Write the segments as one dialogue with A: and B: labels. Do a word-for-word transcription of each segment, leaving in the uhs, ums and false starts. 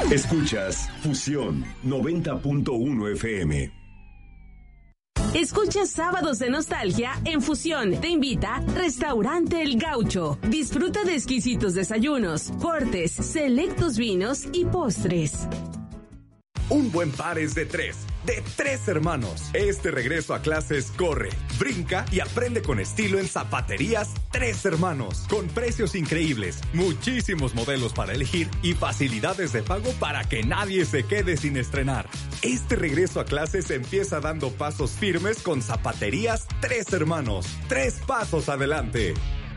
A: Escuchas Fusión noventa punto uno F M.
B: Escucha Sábados de Nostalgia en Fusión. Te invita Restaurante El Gaucho. Disfruta de exquisitos desayunos, cortes, selectos vinos y postres.
C: Un buen par es de tres, de tres hermanos. Este regreso a clases corre, brinca y aprende con estilo en Zapaterías Tres Hermanos. Con precios increíbles, muchísimos modelos para elegir y facilidades de pago para que nadie se quede sin estrenar. Este regreso a clases empieza dando pasos firmes con Zapaterías Tres Hermanos. Tres pasos adelante.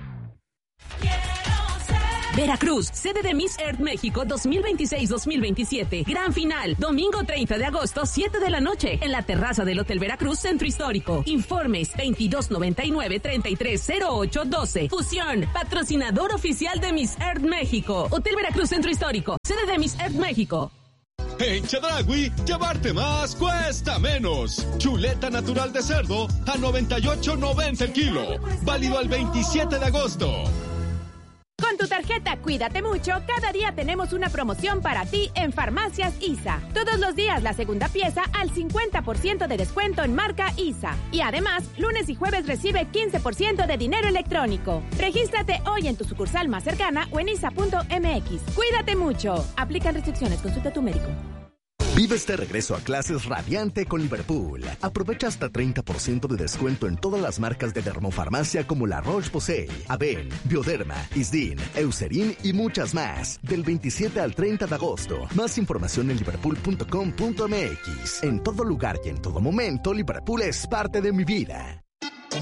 B: Veracruz, sede de Miss Earth México dos mil veintiséis dos mil veintisiete. Gran final, domingo treinta de agosto, siete de la noche, en la terraza del Hotel Veracruz, Centro Histórico. Informes veintidós noventa y nueve, treinta y tres cero ocho doce. Fusión, patrocinador oficial de Miss Earth México. Hotel Veracruz, Centro Histórico, sede de Miss Earth México.
D: En Chedraui, llevarte más cuesta menos. Chuleta natural de cerdo a noventa y ocho noventa el kilo. Válido al veintisiete de agosto.
E: Con tu tarjeta Cuídate Mucho, cada día tenemos una promoción para ti en Farmacias I S A. Todos los días la segunda pieza al cincuenta por ciento de descuento en marca I S A. Y además, lunes y jueves recibe quince por ciento de dinero electrónico. Regístrate hoy en tu sucursal más cercana o en isa punto m x. Cuídate mucho. Aplican restricciones. Consulta a tu médico.
F: Vive este regreso a clases radiante con Liverpool. Aprovecha hasta treinta por ciento de descuento en todas las marcas de dermofarmacia como La Roche-Posay, Aven, Bioderma, Isdin, Eucerin y muchas más. Del veintisiete al treinta de agosto. Más información en liverpool punto com punto m x. En todo lugar y en todo momento, Liverpool es parte de mi vida.